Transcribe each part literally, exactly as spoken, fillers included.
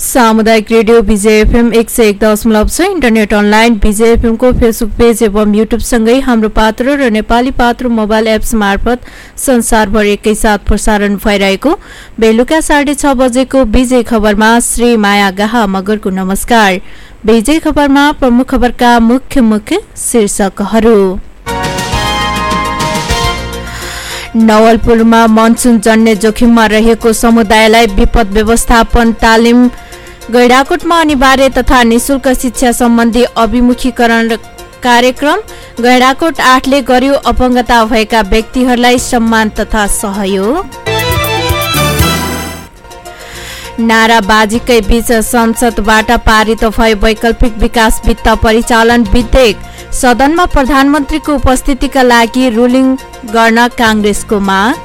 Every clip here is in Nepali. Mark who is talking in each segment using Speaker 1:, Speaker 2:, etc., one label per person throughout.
Speaker 1: सामुदायिक रेडियो विजय एफएम एक सय एक दशमलव छ इन्टरनेट अनलाइन विजय एफएम को फेसबुक पेज एवं युट्युब सँगै हाम्रो पात्र र नेपाली पात्र मोबाइल एप्स मार्फत संसारभर एकैसाथ प्रसारण भइरहेको बेलुका साढे छ बजेको विजय खबरमा श्री माया गाहा मगरको नमस्कार। विजय खबरमा प्रमुख खबरका मुख्य मुख्य शीर्षकहरू। नवलपुरमा मनसुन जन्य जोखिममा रहेको समुदायलाई विपद व्यवस्थापन तालिम। गैंडाकोटमा अनिवार्य तथा निशुल्क शिक्षा सम्बन्धी अभिमुखीकरण कार्यक्रम। गैंडाकोट आठले गर्यो अपंगता भएका व्यक्तिहरूलाई सम्मान तथा सहयोग। नाराबाजीकै बीच संसदबाट पारित भए वैकल्पिक विकास वित्त परिचालन विधेयक। सदनमा प्रधानमन्त्रीको उपस्थितिका लागि रुलिङ गर्न कांग्रेसको माग।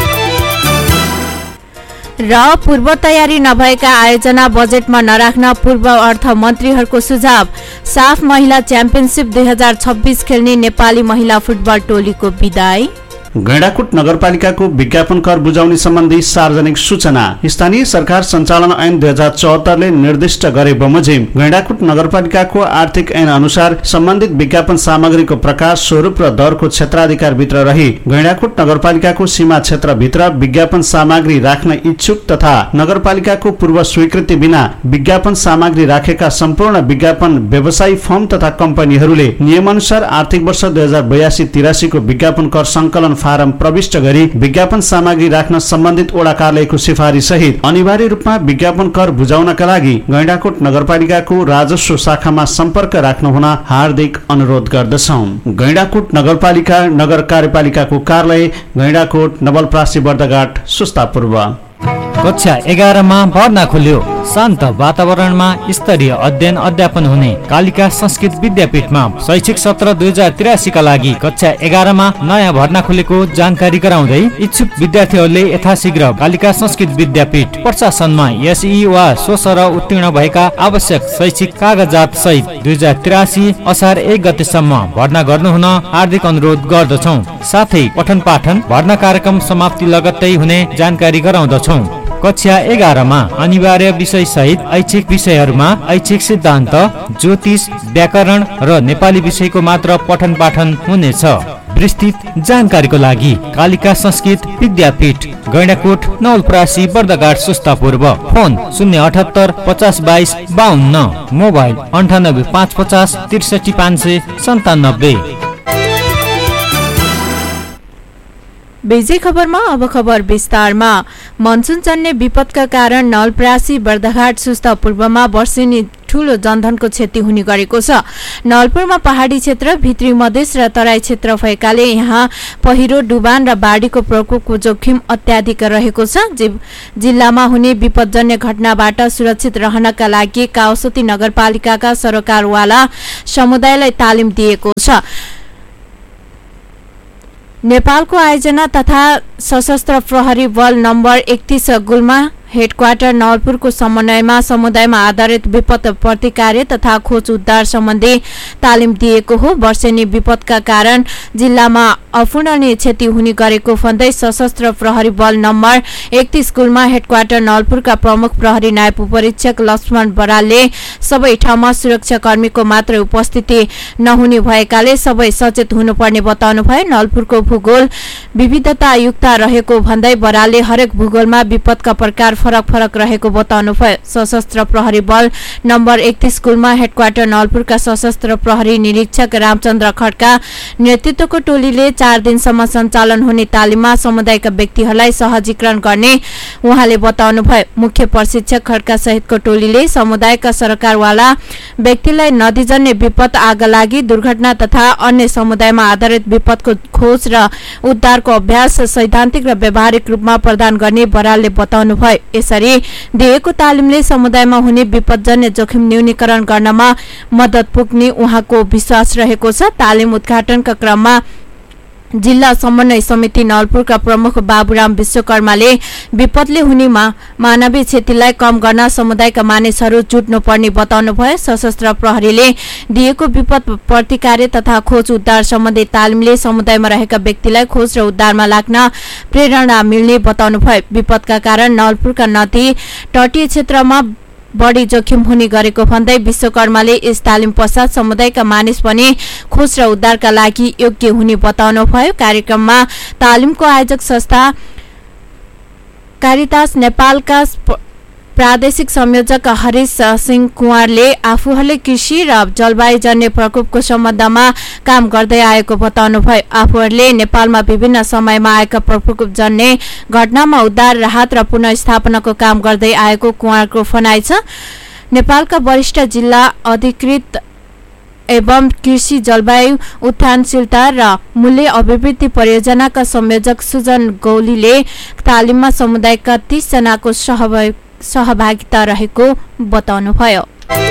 Speaker 1: र पूर्व तयारी नभएका आयोजना बजेटमा नराख्न पूर्व अर्थमन्त्रीहरूको सुझाव। साफ महिला च्याम्पियनशिप दुई हजार छब्बीस खेल्ने नेपाली महिला फुटबल टोलीको विदाई।
Speaker 2: गैंडाकोट नगरपालिकाको विज्ञापन कर बुझाउने सम्बन्धी सार्वजनिक सूचना। स्थानीय सरकार सञ्चालन ऐन दुई हजार चौहत्तरले निर्दिष्ट गरे बमोजिम गैंडाकोट नगरपालिकाको आर्थिक ऐन अनुसार सम्बन्धित विज्ञापन सामग्रीको प्रकार स्वरूप र दरको क्षेत्राधिकार भित्र रही गैंडाकोट नगरपालिकाको सीमा क्षेत्रभित्र विज्ञापन सामग्री राख्न इच्छुक तथा नगरपालिकाको पूर्व स्वीकृति बिना विज्ञापन सामग्री राखेका सम्पूर्ण विज्ञापन व्यवसायी फर्म तथा कम्पनीहरूले नियमअनुसार आर्थिक वर्ष दुई हजार बयासी तिरासी को विज्ञापन कर संकलन फारम प्रविष्ट गरी विज्ञापन सामग्री राख्न सम्बन्धित वडा कार्यालयको सिफारिस सहित अनिवार्य रूपमा विज्ञापन कर बुझाउनका लागि गैंडाकोट नगरपालिकाको राजस्व शाखामा सम्पर्क राख्न हुन हार्दिक अनुरोध गर्दछौं। गैंडाकोट नगरपालिका नगर कार्यपालिकाको कार्यालय गैंडाकोट नवलप्रासी बर्दघाट सुस्ता पूर्व।
Speaker 3: कक्षा एघारमा भर्ना खुल्यो। शान्त वातावरणमा स्तरीय अध्ययन अध्यापन हुने कालिका संस्कृत विद्यापीठमा शैक्षिक सत्र दुई हजार तिरासी का लागि कक्षा एघारमा नयाँ भर्ना खुलेको जानकारी गराउँदै इच्छुक विद्यार्थीहरूले यथाशीघ्र कालिका संस्कृत विद्यापीठ प्रशासनमा एसई वा सोसर उत्तीर्ण भएका आवश्यक शैक्षिक कागजात सहित दुई हजार तिरासी असार एक गतेसम्म भर्ना गर्नुहुन हार्दिक अनुरोध गर्दछौं। साथै पठन पाठन भर्ना कार्यक्रम समाप्ति लगत्तै हुने जानकारी गराउँदछौं। कक्षा एघारमा अनिवार्य विषय सहित ऐच्छिक विषयहरूमा ऐच्छिक सिद्धान्त, ज्योतिष, व्याकरण र नेपाली विषयको मात्र पठन पाठन हुनेछ। विस्तृत जानकारीको लागि कालिका संस्कृत विद्यापीठ गैंडाकोट नवलप्रासी बर्दघाट सुस्ता पूर्व। फोन शून्य अठहत्तर पचास बाइस बाहन्न। मोबाइल अन्ठानब्बे पाँच पचास त्रिसठी पाँच सय सन्तानब्बे।
Speaker 1: विजय खबरमा अब खबर विस्तारमा। मनसुन जन्य विपदका कारण नवलप्रासी बर्दघाट सुस्ता पूर्वमा वर्षेनी ठूलो जनधनको क्षति हुने गरेको छ। नवलपुरमा पहाडी क्षेत्र, भित्री मधेस र तराई क्षेत्र भएकाले यहाँ पहिरो, डुबान र बाढीको प्रकोपको जोखिम अत्याधिक रहेको छ। जिल्लामा हुने विपदजन्य घटनाबाट सुरक्षित रहनका लागि काउसती नगरपालिकाका सरकारवाला समुदायलाई तालिम दिएको छ। नेपालको आयोजना तथा सशस्त्र प्रहरी बल नम्बर एकतीस गुल्मा हेडक्वार्टर नवलपुरको समन्वयमा समुदायमा आधारित विपद प्रतिकार्य तथा खोज उद्धार सम्बन्धी तालिम दिएको हो। वर्षेनी विपदका कारण जिल्लामा अपूरणीय क्षति हुने गरेको भन्दै सशस्त्र प्रहरी बल नम्बर एकतीस गुल्मा हेडक्वार्टर नवलपुरका प्रमुख प्रहरी नायब उपरीक्षक लक्ष्मण बरालले सबै ठाउँमा सुरक्षाकर्मीको मात्र उपस्थिति नहुने भएकाले सबै सचेत हुनुपर्ने बताउनु भयो। नवलपुरको भूगोल विविधतायुक्त रहेको भन्दै बरालले हरेक भूगोलमा विपदका प्रकार फरक फरक रहेको बताउनु भयो। सशस्त्र प्रहरी बल नम्बर एकतीस गुल्मा हेडक्वार्टर नवलपुरका सशस्त्र प्रहरी निरीक्षक रामचन्द्र खड्का नेतृत्वको टोलीले चार दिनसम्म सञ्चालन हुने तालिममा समुदायका व्यक्तिहरूलाई सहजीकरण गर्ने उहाँले बताउनु भयो। मुख्य प्रशिक्षक खड्का सहितको टोलीले समुदायका सरकारवाला व्यक्तिलाई नदीजन्य विपद, आगलागी, दुर्घटना तथा अन्य समुदायमा आधारित विपदको खोज र उद्धारको अभ्यास सैद्धान्तिक र व्यावहारिक रूपमा प्रदान गर्ने बरालले बताउनु भयो। यसरी दिएको तालिमले समुदायमा हुने विपदजन्य जोखिम न्यूनीकरण गर्नमा मद्दत पुग्ने उहाँको विश्वास रहेको छ। तालिम उद्घाटनका क्रममा जिल्ला समन्वय समिति नवलपुरका प्रमुख बाबुराम विश्वकर्माले विपदले हुने मानवीय क्षतिलाई कम गर्न समुदायका मानिसहरू जुट्नुपर्ने बताउनु भयो। सशस्त्र प्रहरीले दिएको विपद प्रतिकार्य तथा खोज उद्धार सम्बन्धी तालिमले समुदायमा रहेका व्यक्तिलाई खोज र उद्धारमा लाग्न प्रेरणा मिल्ने बताउनु भयो। विपदका कारण नवलपुरका नदी तटीय क्षेत्रमा बढी जोखिम हुने गरेको भन्दै विश्वकर्माले यस तालिम पश्चात समुदायका मानिस पनि खोज र उद्धारका लागि योग्य हुने बताउनुभयो। कार्यक्रममा तालिमको आयोजक संस्था कारितास नेपालका प्रादेशिक संयोजक हरीश सिंह कुँवरले आफूहरूले कृषि र जलवायुजन्य प्रकोपको सम्बन्धमा काम गर्दै आएको बताउनुभयो। आफूहरूले नेपालमा विभिन्न समयमा आएका प्रकोपजन्य घटनामा उद्धार, राहत र पुनर्स्थापनाको काम गर्दै आएको कुँवरको भनाइ छ। नेपालका वरिष्ठ जिल्ला अधिकृत एवं कृषि जलवायु उत्थानशीलता र मूल्य अभिवृद्धि परियोजनाका संयोजक सुजन गौलीले तालिममा समुदायका तीस जनाको सहभागिता रहेको बताउनुभयो।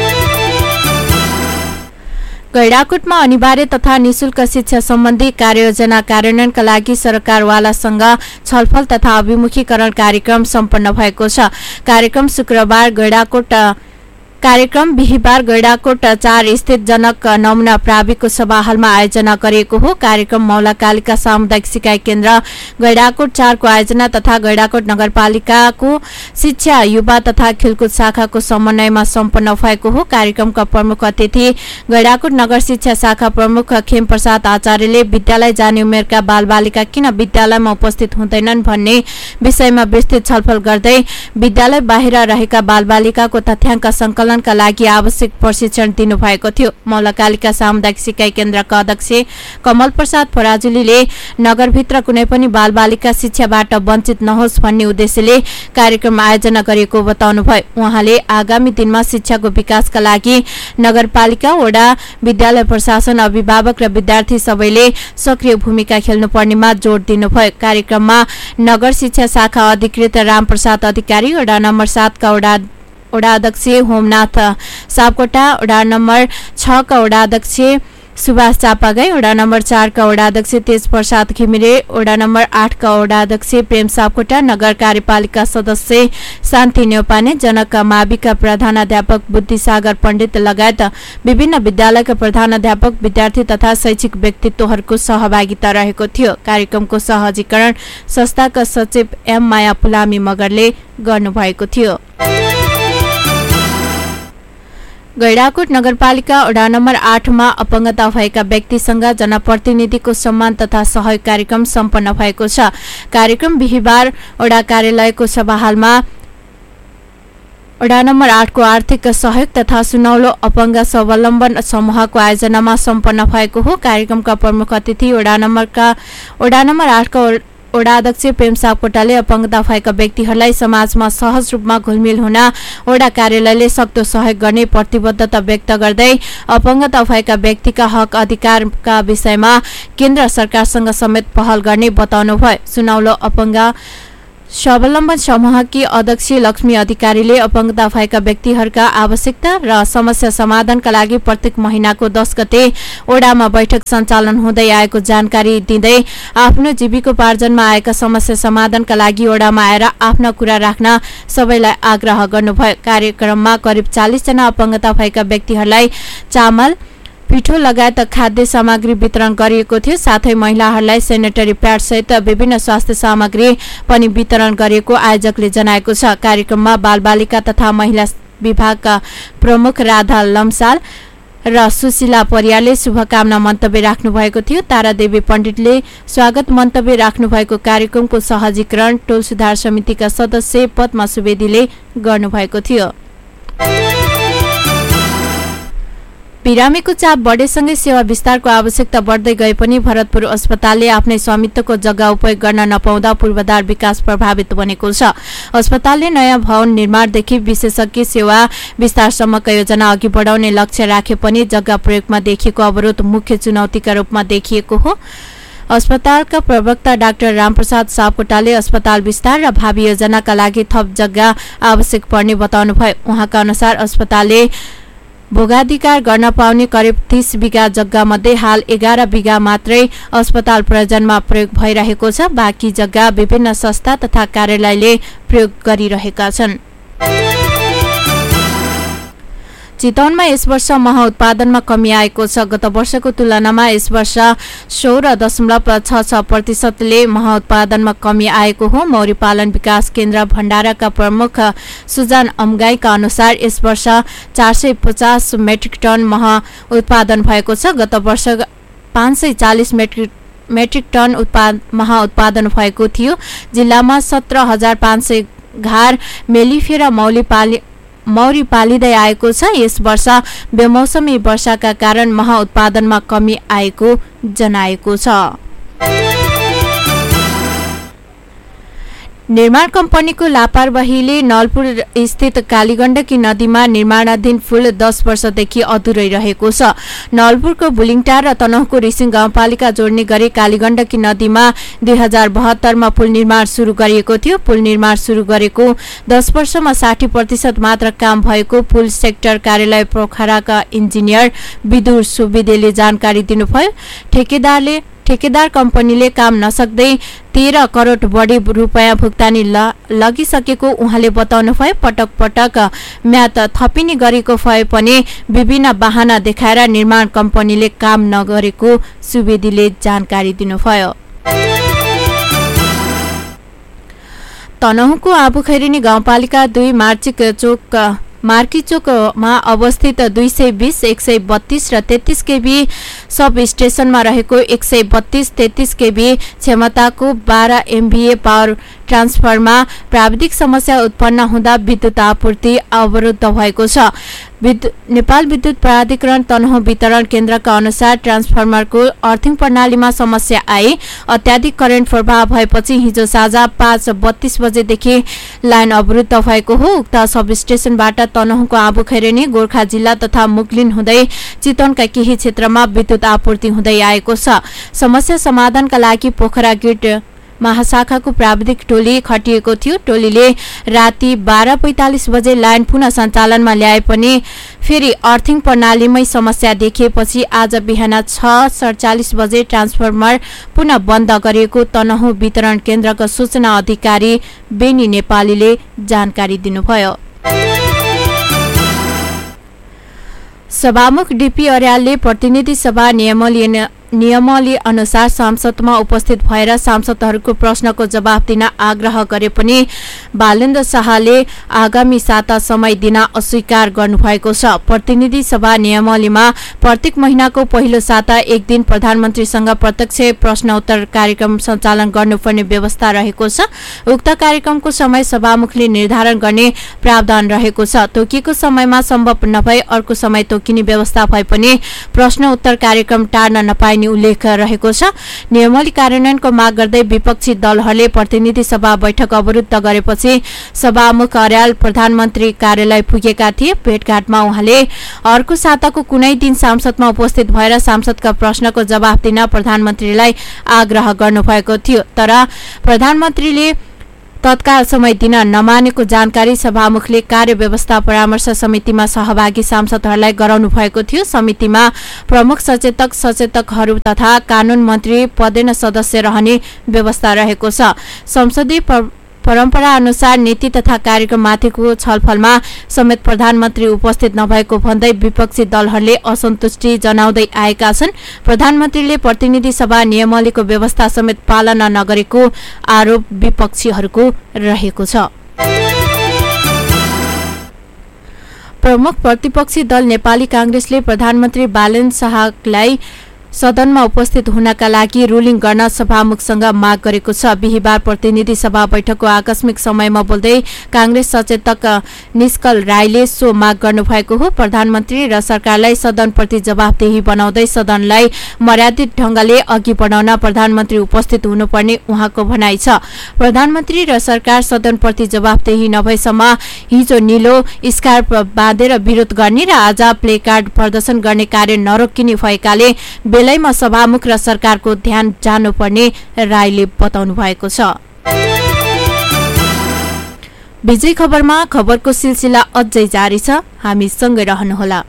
Speaker 1: गैंडाकोटमा अनिवार्य तथा निशुल्क शिक्षा सम्बन्धी कार्ययोजना कार्यान्वयनका लागि सरकारवालासँग छलफल तथा अभिमुखीकरण कार्यक्रम सम्पन्न भएको छ। कार्यक्रम शुक्रबार गैंडाकोट कार्यक्रम बिहिबार गैंडाकोट चार स्थित जनक नमुना प्राविको सभा हलमा आयोजना गरिएको हो। कार्यक्रम मौला कालिका सामुदायिक सिकाइ केन्द्र गैंडाकोट चारको आयोजना तथा गैंडाकोट नगरपालिकाको शिक्षा, युवा तथा खेलकुद शाखाको समन्वयमा सम्पन्न भएको हो। कार्यक्रमका प्रमुख अतिथि गैंडाकोट नगर शिक्षा शाखा प्रमुख खेम प्रसाद आचार्यले विद्यालय जाने उमेरका बालबालिका किन विद्यालयमा उपस्थित हुँदैनन् भन्ने विषयमा विस्तृत छलफल गर्दै विद्यालय बाहिर रहेका बालबालिकाको तथ्याङ्क संकलन का लागि आवश्यक प्रशिक्षण दिनुभएको थियो। मौलाकालिका सामुदायिक सिकाइ केन्द्रका अध्यक्ष कमल प्रसाद फराजुलीले नगरभित्र कुनै पनि बालबालिका शिक्षाबाट वञ्चित नहोस् भन्ने उद्देश्यले कार्यक्रम आयोजना गरिएको बताउनुभयो। उहाँले आगामी दिनमा शिक्षाको विकासका लागि नगरपालिका, वडा, विद्यालय प्रशासन, अभिभावक र विद्यार्थी सबैले सक्रिय भूमिका खेल्नुपर्नेमा जोड दिनुभयो। कार्यक्रममा नगर शिक्षा शाखा अधिकृत रामप्रसाद अधिकारी, वडा नम्बर सात का वडा वडा अध्यक्ष होमनाथ सापकोटा, वडा नम्बर छ का वडा अध्यक्ष सुभाष चापागाई, वडा नम्बर चार का वडा अध्यक्ष तेज प्रसाद घिमिरे, वडा नम्बर आठ का वडा अध्यक्ष प्रेम सापकोटा, नगर कार्यपालिका सदस्य शान्ति न्यौपाने, जनक माविका प्रधानाध्यापक बुद्धिसागर पण्डित लगायत विभिन्न विद्यालयका प्रधानाध्यापक, विद्यार्थी तथा शैक्षिक व्यक्तित्वहरूको सहभागिता रहेको थियो। कार्यक्रमको सहजीकरण संस्थाका सचिव एम माया पुलामी मगरले गर्नुभएको थियो। गैंडाकोट नगरपालिका वडा नम्बर आठमा अपंगता भएका व्यक्तिसँग जनप्रतिनिधिको सम्मान तथा सहयोग कार्यक्रम सम्पन्न भएको छ। कार्यक्रम बिहिबार वडा कार्यालयको सभाहालमा वडा नम्बर आठको आर्थिक सहयोग तथा सुनौलो अपंग स्वावलम्बन समूहको आयोजनामा सम्पन्न भएको हो। कार्यक्रमका प्रमुख अतिथि वडा नम्बरका वडा नम्बर आठका वडा अध्यक्ष प्रेम सापकोटाले अपंगता भएका व्यक्तिहरूलाई समाजमा सहज रूपमा घुलमिल हुन वडा कार्यालयले सक्दो सहयोग गर्ने प्रतिबद्धता व्यक्त गर्दै अपंगता भएका व्यक्तिका हक अधिकारका विषयमा केन्द्र सरकारसँग समेत पहल गर्ने बताउनुभयो। सुनौलो अपंग स्वावलम्बन समूहकी अध्यक्ष लक्ष्मी अधिकारीले अपंगता भएका व्यक्तिहरूका आवश्यकता र समस्या समाधानका लागि प्रत्येक महिनाको दस गते ओडामा बैठक सञ्चालन हुँदै आएको जानकारी दिँदै आफ्नो जीविकोपार्जनमा आएका समस्या समाधानका लागि ओडामा आएर आफ्ना कुरा राख्न सबैलाई आग्रह गर्नुभयो। कार्यक्रममा करिब चालीस जना अपंगता भएका व्यक्तिहरूलाई चामल, पिठो लगायत खाद्य सामग्री वितरण गरिएको थियो। साथै महिलाहरूलाई सेनेटरी प्याड सहित विभिन्न स्वास्थ्य सामग्री पनि वितरण गरिएको आयोजकले जनाएको छ। कार्यक्रममा बालबालिका तथा महिला विभागका प्रमुख राधा लम्साल र सुशीला परियारले शुभकामना मन्तव्य राख्नु भएको थियो। तारादेवी पण्डितले स्वागत मन्तव्य राख्नु भएको कार्यक्रमको सहजीकरण टोल सुधार समितिका सदस्य पद्मा सुवेदीले गर्नुभएको थियो। बिरामीको चाप बढेसँगै सेवा विस्तारको आवश्यकता बढ्दै गए पनि भरतपुर अस्पतालले आफ्नै स्वामित्वको जग्गा उपयोग गर्न नपाउँदा पूर्वाधार विकास प्रभावित बनेको छ। अस्पतालले नयाँ भवन निर्माणदेखि विशेषज्ञ सेवा विस्तारसम्मका योजना अघि बढाउने लक्ष्य राखे पनि जग्गा प्रयोगमा देखिएको अवरोध मुख्य चुनौतीका रूपमा देखिएको हो। अस्पतालका प्रवक्ता डाक्टर रामप्रसाद सापकोटाले अस्पताल विस्तार र भावी योजनाका लागि थप जग्गा आवश्यक पर्ने बताउनुभयो। उहाँका अनुसार अस्पतालले भोगाधिकार गर्न पाउने करिब तीस बिघा जग्गा मध्ये हाल एघार बिघा मात्रै अस्पताल प्रयोजनमा प्रयोग भइरहेको छ। बाँकी जग्गा विभिन्न संस्था तथा कार्यालयले प्रयोग गरिरहेका छन्। चितवनमा यस वर्ष मह उत्पादनमा कमी आएको छ। गत वर्षको तुलनामा यस वर्ष सोह्र दशमलव छ छ प्रतिशतले मह उत्पादनमा कमी आएको हो। मौरी पालन विकास केन्द्र भण्डाराका प्रमुख सुजान अम्गाईका अनुसार यस वर्ष चार सय पचास मेट्रिक टन मह उत्पादन भएको छ। गत वर्ष पाँच सय चालिस मेट्रिक मेट्रिक टन उत्पाद मह उत्पादन भएको थियो। जिल्लामा सत्र हजार पाँच सय घार मेलिफेरा मौली पाली मौरी पालिँदै आएको छ। यस वर्ष बेमौसमी वर्षाका कारण मह उत्पादनमा कमी आएको जनाएको छ। निर्माण कम्पनीको लापरवाहीले नलपुर स्थित कालीगण्डकी नदीमा निर्माणाधीन पुल दस वर्षदेखि अधुरै रहेको छ। नलपुरको बुलिङटार र तनहुको रिसिङ गाउँपालिका जोड्ने गरी कालीगण्डकी नदीमा दुई हजार बहत्तरमा पुल निर्माण सुरु गरिएको थियो। पुल निर्माण सुरु गरेको दस वर्षमा साठी प्रतिशत मात्र काम भएको पुल सेक्टर कार्यालय पोखराका इन्जिनियर विदुर सुविदेले जानकारी दिनुभयो। ठेकेदारले ठेकेदार कम्पनीले काम नसक्दै तेह्र करोड बढी रुपियाँ भुक्तानी लगिसकेको उहाँले बताउनुभयो। पटक पटक म्याद थपिने गरेको भए पनि विभिन्न बहाना देखाएर निर्माण कम्पनीले काम नगरेको सुवेदीले जानकारी दिनुभयो। तनहुको आबुखैरेनी गाउँपालिका दुई मार्चिक चोक मार्की चोकमा अवस्थित दुई सय बीस एक सय बत्तीस र तेत्तीस केबी सब स्टेशनमा रहेको एक सय बत्तीस तेत्तीस केबी क्षमताको बाह्र एमभीए पावर ट्रान्सफरमा प्राविधिक समस्या उत्पन्न हुँदा विद्युत आपूर्ति अवरुद्ध भएको छ। नेपाल विद्युत प्राधिकरण तनहुँ वितरण केन्द्रका अनुसार ट्रान्सफर्मरको अर्थिङ प्रणालीमा समस्या आए अत्याधिक करेन्ट प्रवाह भएपछि हिजो साँझ पाँच बत्तीस बजेदेखि लाइन अवरुद्ध भएको हो। उक्त सब स्टेशनबाट तनहुँको आबुखैरेनी गोर्खा जिल्ला तथा मुगलिन हुँदै चितवनका केही क्षेत्रमा विद्युत आपूर्ति हुँदै आएको छ। समस्या समाधानका लागि पोखरा ग्रिड महाशाखाको प्राविधिक टोली खटिएको थियो। टोलीले राति बाह्र पैंतालिस बजे लाइन पुनः सञ्चालनमा ल्याए पनि फेरि अर्थिङ प्रणालीमै समस्या देखिएपछि आज बिहान छ सडचालिस बजे ट्रान्सफर्मर पुनः बन्द गरिएको तनहुँ वितरण केन्द्रका सूचना अधिकारी बेनी नेपालीले जानकारी दिनुभयो। सभामुख डीपी अर्यालले प्रतिनिधि सभा नियमावली नियमावली अनुसार सांसदमा उपस्थित भएर सांसदहरूको प्रश्नको जवाफ दिन आग्रह गरे पनि बालेन्द्र शाहले आगामी साता समय दिन अस्वीकार गर्नुभएको छ। प्रतिनिधि सभा नियमावलीमा प्रत्येक महिनाको पहिलो साता एक दिन प्रधानमन्त्रीसँग प्रत्यक्ष प्रश्न उत्तर कार्यक्रम सञ्चालन गर्नुपर्ने व्यवस्था रहेको छ। उक्त कार्यक्रमको समय सभामुखले निर्धारण गर्ने प्रावधान रहेको छ। तोकिएको समयमा सम्भव नभए अर्को समय तोकिने व्यवस्था भए पनि प्रश्न उत्तर कार्यक्रम टार्न नपाइने उल्लेख रहेको छ। नियमावली कार्यान्वयनको माग गर्दै विपक्षी दलहरूले प्रतिनिधि सभा बैठक अवरुद्ध गरेपछि सभामुख अर्याल प्रधानमन्त्री कार्यालय पुगेका थिए। भेटघाटमा उहाँले अर्को साताको कुनै दिन सांसदमा उपस्थित भएर सांसदका प्रश्नको जवाफ दिन प्रधानमन्त्रीलाई आग्रह गर्नुभएको थियो, तर प्रधानमन्त्रीले तत्काल समय दिन नमानेको जानकारी सभामुखले कार्य व्यवस्था परामर्श समितिमा सहभागी सांसदहरूलाई गराउनु भएको थियो। समितिमा प्रमुख सचेतक सचेतकहरू तथा कानून मन्त्री पदेन सदस्य रहने व्यवस्था रहेको छ। संसदीय परम्परा अनुसार नीति तथा कार्यक्रममाथिको छलफलमा समेत प्रधानमन्त्री उपस्थित नभएको भन्दै विपक्षी दलहरूले असन्तुष्टि जनाउँदै आएका छन्। प्रधानमन्त्रीले प्रतिनिधि सभा नियमावलीको व्यवस्था समेत पालना नगरेको आरोप विपक्षीहरूको रहेको छ। प्रमुख प्रतिपक्षी दल नेपाली कांग्रेसले प्रधानमन्त्री बालेन्द्र शाहलाई सदनमा उपस्थित हुनका लागि रुलिङ गर्न सभामुखसँग माग गरेको छ। बिहीबार प्रतिनिधि सभा बैठकको आकस्मिक समयमा बोल्दै कांग्रेस सचेतक निष्कल राईले सो माग गर्नुभएको हो। प्रधानमन्त्री र सरकारलाई सदनप्रति जवाफदेही बनाउँदै सदनलाई मर्यादित ढंगले अघि बढाउन प्रधानमन्त्री उपस्थित हुनुपर्ने उहाँको भनाइ छ। प्रधानमन्त्री र सरकार सदनप्रति जवाफदेही नभएसम्म हिजो नीलो स्कार्फ बाँधेर विरोध गर्ने र आज प्लेकार्ड प्रदर्शन गर्ने कार्य नरोकिने भएकाले बेलैमा सभामुख र सरकारको ध्यान जानुपर्ने राईले बताउनु भएको छ। विजय खबरमा खबरको सिलसिला अझै जारी छ, हामी सँगै रहनुहोला।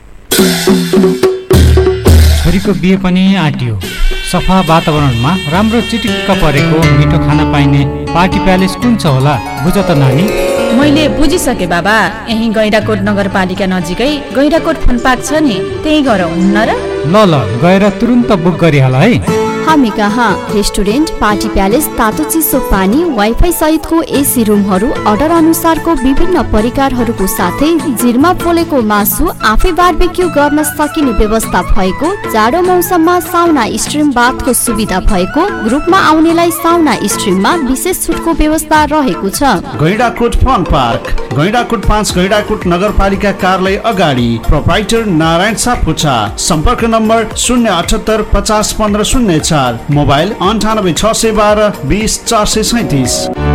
Speaker 3: छोरीको बिहे पनि आट्यो। सफा वातावरणमा राम्रो चिटिक्क परेको मिठो खाना पाइने पार्टी प्यालेस कुन छ होला बुझ त नानी।
Speaker 4: मैले बुझिसके बाबा, यही गैंडाकोट नगरपालिका नजिकै गैंडाकोट फन पार्क छ नि, त्यही गएर हुन्न र?
Speaker 3: ल ल गएर तुरुन्त बुक गरिहाल है।
Speaker 5: हामी कहाँ रेस्टुरेन्ट, पार्टी प्यालेस, तातो चिसो पानी, वाइफाई सहितको एसी रुमहरू, अर्डर अनुसारको विभिन्न परिकारहरूको साथै जिरमा पोलेको मासु, आफै बारबेक्यू गर्न सकिने व्यवस्था भएको, जाडो मौसममा साउना स्ट्रिम बाथको सुविधा भएको, ग्रुपमा आउनेलाई साउना स्ट्रिममा विशेष छुटको व्यवस्था रहेको छ।
Speaker 2: गैंडाकोट फन पार्क, गैंडाकोट पाँच, गैंडाकोट नगरपालिका कार्यालय अगाडि, प्रोप्राइटर नारायण सापकोटा। सम्पर्क नम्बर शून्य अठहत्तर पचास पन्ध्र शून्य चार, मोबाइल अन्ठानब्बे छ सय बाह्र बिस चार सय सैतिस।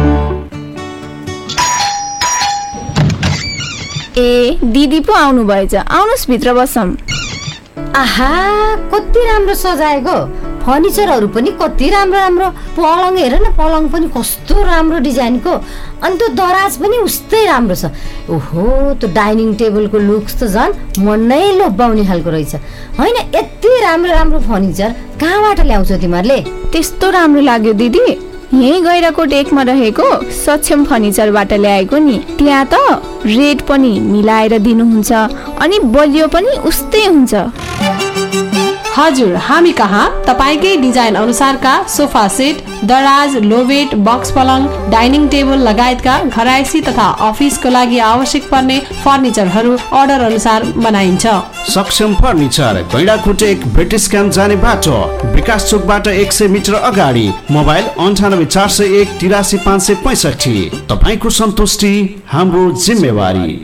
Speaker 4: ए दिदी पो आउनु भएछ, आउनुस् भित्र बसौँ।
Speaker 6: आहा कति राम्रो सजाएको, फर्निचरहरू पनि कति राम्रो राम्रो, पलङ हेर न, पलङ पनि कस्तो राम्रो डिजाइनको, अनि त्यो दराज पनि उस्तै राम्रो छ। ओहो त्यो डाइनिङ टेबलको लुक्स त झन् मन नै लोभ्याउने खालको रहेछ होइन। यति राम्रो राम्रो फर्निचर कहाँबाट ल्याउँछौ तिमीहरूले?
Speaker 4: त्यस्तो राम्रो लाग्यो दिदी, यही गैंडाकोट एकमा रहेको सक्षम फर्निचरबाट ल्याएको नि। त्यहाँ त रेट पनि मिलाएर दिनुहुन्छ अनि बलियो पनि उस्तै हुन्छ।
Speaker 7: हजुर, हामी कहाँ तपाईकै डिजाइन अनुसारका सोफा सेट, दराज, लोवेट, बक्स पलङ, डाइनिङ टेबल लगायतका घरायसी तथा अफिसको लागि आवश्यक पर्ने फर्निचरहरू अर्डर अनुसार बनाइन्छ।
Speaker 2: सक्षम फर्निचर, गैंडाकोट एक, ब्रिटिस क्याम्प जाने बाटो, विकास चोकबाट एक सय मिटर अगाडि। मोबाइल अन्ठानब्बे चार सय एक तिरासी पाँच सय पैँसठी। तपाईँको सन्तुष्टि हाम्रो जिम्मेवारी।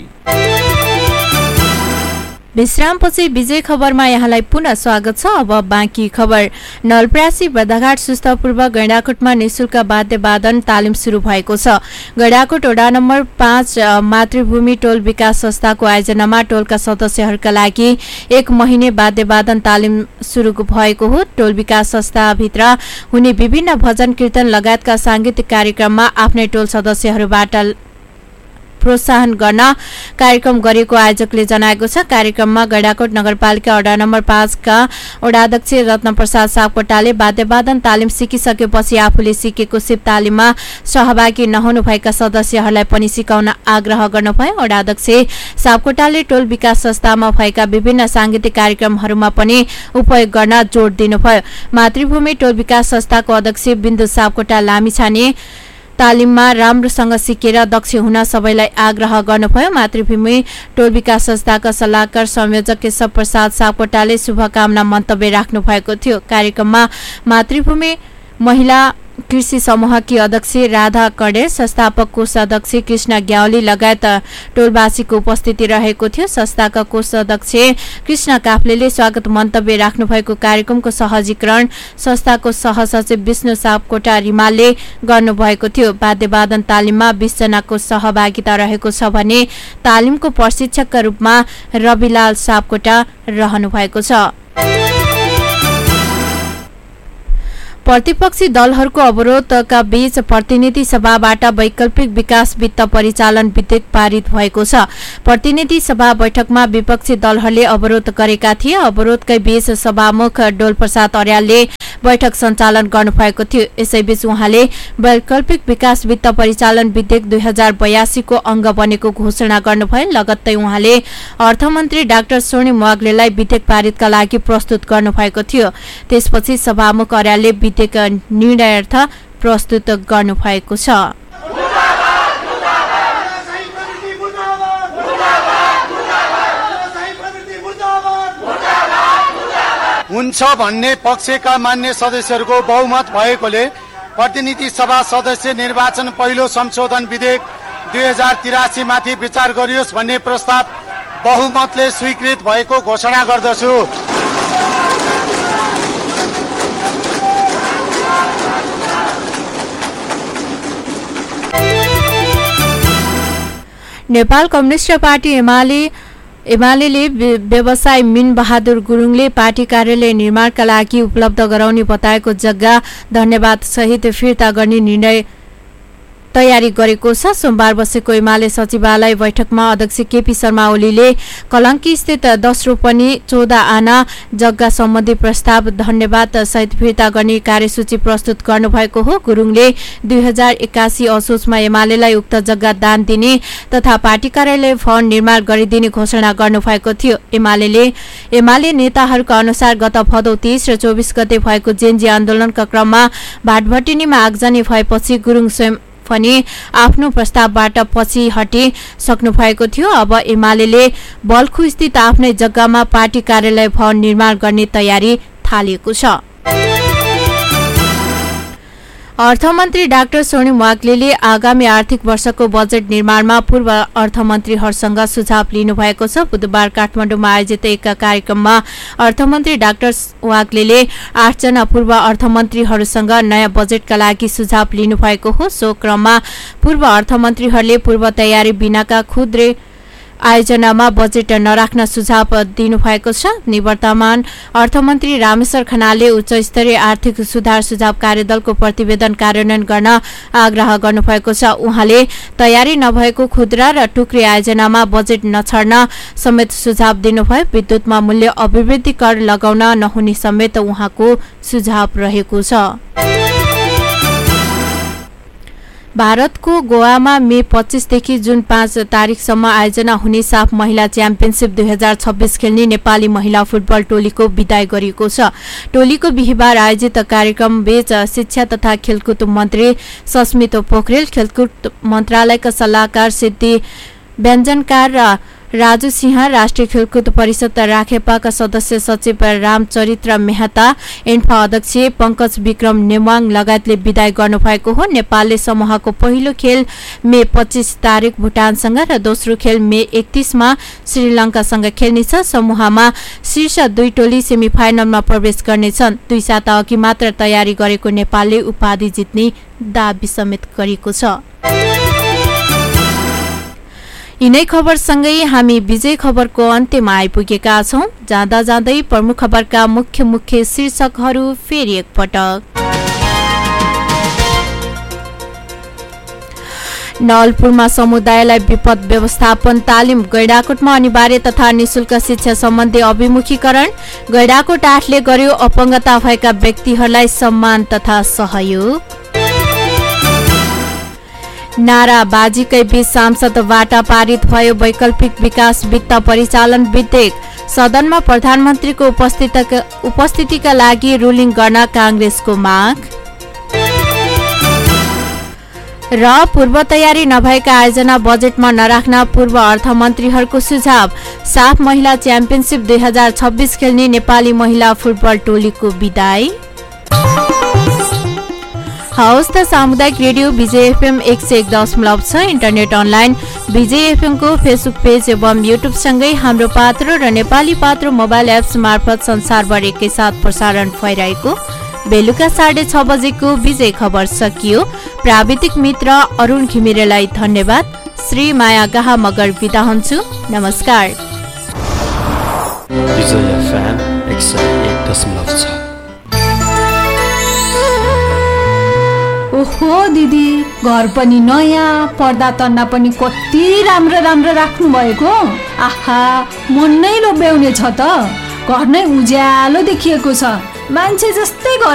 Speaker 1: विश्रामपछि विजय खबरमा यहाँलाई पुनः स्वागत छ। अब बाँकी खबर। नलप्रासी बर्दाघाट सुस्तपूर्व गैंडाकोटमा निशुल्क वाद्यवादन तालिम सुरु भएको छ। गैंडाकोट वडा नम्बर पाँच मातृभूमि टोल विकास संस्थाको आयोजनामा टोलका सदस्यहरूका लागि एक महिने वाद्यवादन तालिम सुरु भएको हो। टोल विकास संस्थाभित्र हुने विभिन्न भजन कीर्तन लगायतका सांगीतिक कार्यक्रममा आफ्नै टोल सदस्यहरूबाट प्रोत्साहन गर्न कार्यक्रम गरेको आयोजकले जनाएको छ। कार्यक्रममा गैंडाकोट नगरपालिका वडा नम्बर पाँचका वडाध्यक्ष रत्न प्रसाद सापकोटाले वाद्यवादन तालिम सिकिसकेपछि आफूले सिकेको सिप तालिममा सहभागी नहुनुभएका सदस्यहरूलाई पनि सिकाउन आग्रह गर्नुभयो। वडाध्यक्ष सापकोटाले टोल विकास संस्थामा भएका विभिन्न सांगीतिक कार्यक्रमहरूमा पनि उपयोग गर्न जोड दिनुभयो। मातृभूमि टोल विकास संस्थाको अध्यक्ष बिन्दु सापकोटा लामिछाने तालिममा राम्रोसँग सिकेर दक्ष हुन सबैलाई आग्रह गर्नुभयो। मातृभूमि टोल विकास संस्थाका सल्लाहकार संयोजक केशव प्रसाद सापकोटाले शुभकामना मन्तव्य राख्नु भएको थियो। कार्यक्रममा मातृभूमि महिला कृषि समूहकी अध्यक्ष राधा कडेर, संस्थापक कोष अध्यक्ष कृष्ण ग्यावली लगायत टोलवासीको उपस्थिति रहेको थियो। संस्थाका कोष अध्यक्ष कृष्ण काफ्लेले स्वागत मन्तव्य राख्नु भएको कार्यक्रमको सहजीकरण संस्थाको सहसचिव विष्णु सापकोटा रिमालले गर्नुभएको थियो। वाद्यवादन तालिममा बीस जनाको सहभागिता रहेको छ भने तालिमको प्रशिक्षकका रूपमा रविलाल सापकोटा रहनु भएको छ। प्रतिपक्षी दलहरूको अवरोधका बीच प्रतिनिधि सभाबाट वैकल्पिक विकास वित्त परिचालन विधेयक पारित भएको छ। प्रतिनिधि सभा बैठकमा विपक्षी दलहरूले अवरोध गरेका थिए। अवरोधकै बीच सभामुख डोल प्रसाद अर्यालले बैठक सञ्चालन गर्नुभएको थियो। यसैबीच उहाँले वैकल्पिक विकास वित्त परिचालन विधेयक दुई हजार बयासी को अंग बनेको घोषणा गर्नुभयो। लगत्तै उहाँले अर्थमन्त्री डाक्टर स्वर्णिम वाग्लेलाई विधेयक पारितका लागि प्रस्तुत गर्नुभएको थियो। त्यसपछि सभामुख अर्यालले विधेयक निर्णयार्थ प्रस्तुत गर्नुभएको छ।
Speaker 8: हुन्छ भन्ने पक्षका मान्य सदस्यहरूको बहुमत भएकोले प्रतिनिधि सभा सदस्य निर्वाचन पहिलो संशोधन विधेयक दुई हजार तिरासी माथि विचार गरियोस् भन्ने प्रस्ताव बहुमतले स्वीकृत भएको घोषणा गर्दछु।
Speaker 1: नेपाल कम्युनिस्ट पार्टी एमाले एमाले व्यवसायी मिन बहादुर गुरुङले पार्टी कार्यालय निर्माणका लागि उपलब्ध गराउने बताएको जग्गा धन्यवाद सहित फिर्ता गर्ने निर्णय तयारी गरेको छ। सोमबार बसेको एमाले सचिवालय बैठकमा अध्यक्ष केपी शर्मा ओलीले कलंकी स्थित दस रोपनी चौध आना जग्गा सम्बन्धी प्रस्ताव धन्यवाद सहित फिर्ता गर्ने कार्यसूची प्रस्तुत गर्नुभएको हो। गुरुङले दुई हजार एक्कासी असोजमा एमालेलाई उक्त जग्गा दान दिने तथा पार्टी कार्यालय भवन निर्माण गरिदिने घोषणा गर्नुभएको थियो। एमाले एमाले नेताहरूका अनुसार गत भदौ तेइस र चौबिस गते भएको जेएनजी आन्दोलनका क्रममा भाटभटिनीमा आगजनी भएपछि गुरुङ स्वयं पनि आफ्नो प्रस्तावबाट पछि हटि सक्नु भएको थियो। अब एमाले बल्खु स्थित आफ्नै जग्गामा पार्टी कार्यालय भवन निर्माण गर्ने तयारी थालिएको छ। अर्थमन्त्री डाक्टर स्वर्णिम वाग्लेले आगामी आर्थिक वर्षको बजेट निर्माणमा पूर्व अर्थमन्त्रीहरूसँग सुझाव लिनुभएको छ। बुधबार काठमाडौँमा आयोजित एक कार्यक्रममा अर्थमन्त्री डाक्टर वाग्लेले आठजना पूर्व अर्थमन्त्रीहरूसँग नयाँ बजेटका लागि सुझाव लिनुभएको हो। सो क्रममा पूर्व अर्थमन्त्रीहरूले पूर्व तयारी बिनाका खुद्रे आयोजनामा बजेट नराख्न सुझाव दिनुभएको छ। निवर्तमान अर्थमन्त्री रामेश्वर खनालले उच्च स्तरीय आर्थिक सुधार सुझाव कार्यदलको प्रतिवेदन कार्यान्वयन गर्न आग्रह गर्नुभएको छ। उहाँले तयारी नभएको खुद्रा र टुक्री आयोजनामा बजेट नछाड्न समेत सुझाव दिनुभयो। विद्युतमा मूल्य अभिवृद्धि कर लगाउन नहुने समेत उहाँको सुझाव रहेको छ। भारतको गोवामा मे पच्चीसदेखि जुन पाँच तारिकसम्म आयोजना हुने साफ महिला च्याम्पियनसिप दुई हजार छब्बीस खेल्ने नेपाली महिला फुटबल टोलीको विदाई गरिएको छ। टोलीको बिहिबार आयोजित कार्यक्रम बीच शिक्षा तथा खेलकुद मन्त्री सस्मित पोखरेल, खेलकुद मन्त्रालयका सल्लाहकार सिद्धि व्यञ्जनकार र राजु सिंह, राष्ट्रिय खेलकुद परिषद राखेपाका सदस्य सचिव रामचरित्र मेहता, एन्फा अध्यक्ष पंकज विक्रम नेवाङ लगायतले विदाई गर्नुभएको हो। नेपालले समूहको पहिलो खेल मे पच्चीस तारिक भुटानसँग र दोस्रो खेल मे एकतीसमा श्रीलंकासँग खेल्नेछ। समूहमा शीर्ष दुई टोली सेमिफाइनलमा प्रवेश गर्नेछन्। दुई साता अघि मात्र तयारी गरेको नेपालले उपाधि जित्ने दाबी समेत गरेको छ। यिनै खबरसँगै हामी विजय खबरको अन्त्यमा आइपुगेका छौं। जाँदा जाँदै प्रमुख खबरका मुख्य मुख्य शीर्षकहरू फेरि एकपटक। नवलपुरमा समुदायलाई विपद व्यवस्थापन तालिम, गैंडाकोटमा अनिवार्य तथा निशुल्क शिक्षा सम्बन्धी अभिमुखीकरण, गैंडाकोट आठले गर्यो अपंगता भएका व्यक्तिहरूलाई सम्मान तथा सहयोग। नाराबाजीकै बीच सांसदबाट पारित भयो वैकल्पिक विकास वित्त परिचालन विधेयक, सदनमा प्रधानमन्त्रीको उपस्थितिका लागि रुलिङ गर्न कांग्रेसको माग। र पूर्व तयारी नभएका आयोजना बजेटमा नराख्न पूर्व अर्थमन्त्रीहरूको सुझाव, साफ महिला च्याम्पियनसिप दुई हजार छब्बीस खेल्ने नेपाली महिला फुटबल टोलीको विदाई। हवस् त सामुदायिक रेडियो विजय एफएम एक सय एक दशमलव छ इन्टरनेट अनलाइन विजय एफएम को फेसबुक पेज एवं युट्युब सँगै हाम्रो पात्र र नेपाली पात्र मोबाइल एप्स मार्फत संसारभर एकैसाथ प्रसारण भइरहेको बेलुका साढे छ बजेको विजय खबर सकियो। प्राविधिक मित्र अरुण घिमिरेलाई धन्यवाद। श्री माया गाहा मगर बिदा हुन्छु। नमस्कार।
Speaker 9: विजय एफएम एक सय एक दशमलव छ।
Speaker 10: ओहो दिदी, घर पनि नयाँ, पर्दा तन्ना पनि कति राम्रो राम्रो राख्नु भएको। आहा, मन नै लोभ्याउने छ त। घर नै उज्यालो देखिएको छ, मान्छे जस्तै घर